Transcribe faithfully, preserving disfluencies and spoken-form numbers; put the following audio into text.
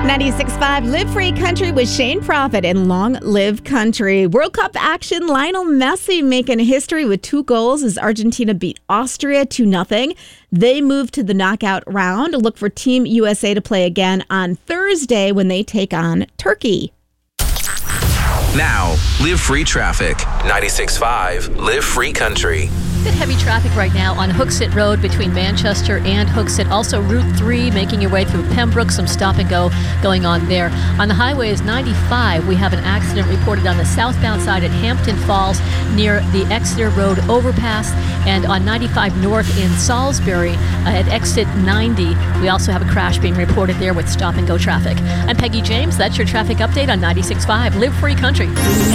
ninety-six point five Live Free Country with Shane Prophet and Long Live Country. World Cup action, Lionel Messi making history with two goals as Argentina beat Austria two nothing. They move to the knockout round. Look for Team U S A to play again on Thursday when they take on Turkey. Now, Live Free Traffic. ninety-six point five Live Free Country. Bit heavy traffic right now on Hooksett Road between Manchester and Hooksett. Also Route three making your way through Pembroke. Some stop and go going on there. On the highways ninety-five, we have an accident reported on the southbound side at Hampton Falls near the Exeter Road overpass. And on ninety-five North in Salisbury uh, at exit ninety, we also have a crash being reported there with stop and go traffic. I'm Peggy James. That's your traffic update on ninety-six point five Live Free Country.